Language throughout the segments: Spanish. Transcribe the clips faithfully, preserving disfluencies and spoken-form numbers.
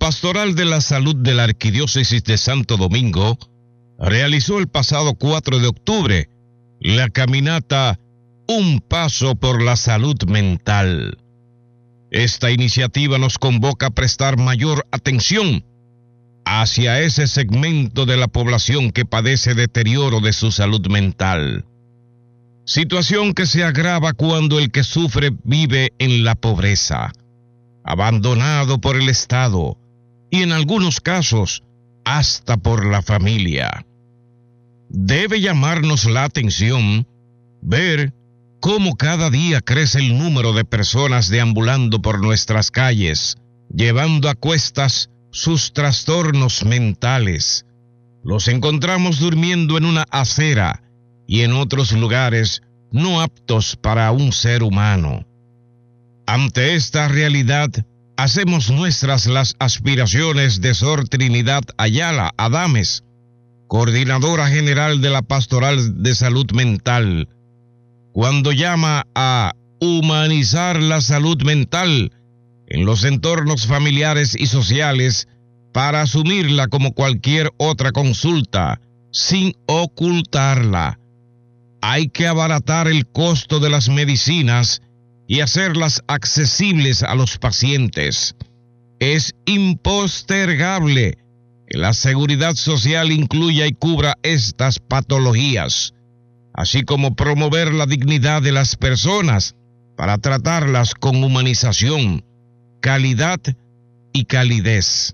Pastoral de la Salud de la Arquidiócesis de Santo Domingo realizó el pasado cuatro de octubre la caminata Un Paso por la Salud Mental. Esta iniciativa nos convoca a prestar mayor atención hacia ese segmento de la población que padece deterioro de su salud mental. Situación que se agrava cuando el que sufre vive en la pobreza, abandonado por el Estado y en algunos casos hasta por la familia. Debe llamarnos la atención ver cómo cada día crece el número de personas deambulando por nuestras calles, llevando a cuestas sus trastornos mentales. Los encontramos durmiendo en una acera y en otros lugares no aptos para un ser humano. Ante esta realidad, hacemos nuestras las aspiraciones de Sor Trinidad Ayala Adames, coordinadora general de la Pastoral de Salud Mental, cuando llama a humanizar la salud mental en los entornos familiares y sociales para asumirla como cualquier otra consulta, sin ocultarla. Hay que abaratar el costo de las medicinas y hacerlas accesibles a los pacientes. Es impostergable que la seguridad social incluya y cubra estas patologías, así como promover la dignidad de las personas para tratarlas con humanización, calidad y calidez.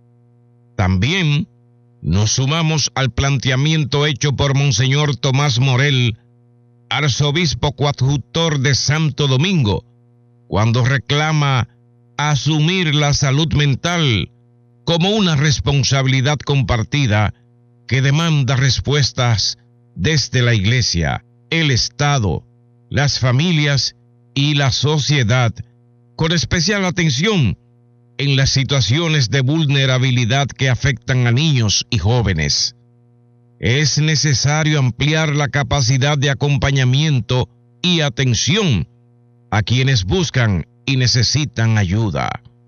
También nos sumamos al planteamiento hecho por Monseñor Tomás Morel, arzobispo coadjutor de Santo Domingo, cuando reclama asumir la salud mental como una responsabilidad compartida que demanda respuestas desde la Iglesia, el Estado, las familias y la sociedad, con especial atención en las situaciones de vulnerabilidad que afectan a niños y jóvenes. Es necesario ampliar la capacidad de acompañamiento y atención a quienes buscan y necesitan ayuda.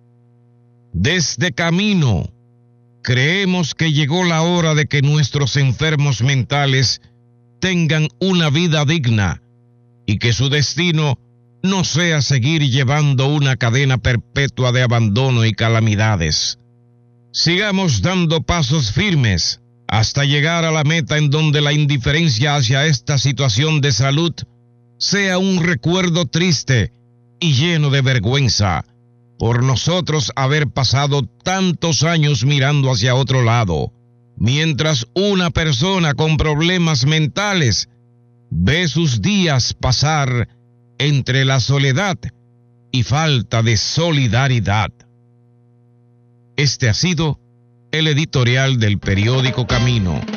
Desde Camino, creemos que llegó la hora de que nuestros enfermos mentales tengan una vida digna y que su destino no sea seguir llevando una cadena perpetua de abandono y calamidades. Sigamos dando pasos firmes hasta llegar a la meta en donde la indiferencia hacia esta situación de salud sea un recuerdo triste y lleno de vergüenza por nosotros haber pasado tantos años mirando hacia otro lado, mientras una persona con problemas mentales ve sus días pasar entre la soledad y falta de solidaridad. Este ha sido el editorial del periódico Camino.